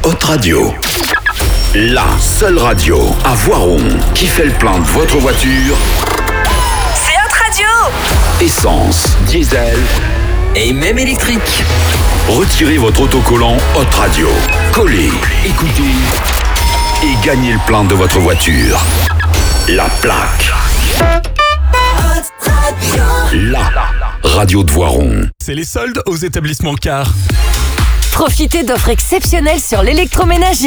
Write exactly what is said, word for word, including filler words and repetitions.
Hot Radio. La seule radio à Voiron qui fait le plein de votre voiture. C'est Hot Radio. Essence, diesel et même électrique. Retirez votre autocollant Hot Radio. Collez, écoutez et gagnez le plein de votre voiture. La plaque. La radio de Voiron. C'est les soldes aux établissements Car. Profitez d'offres exceptionnelles sur l'électroménager.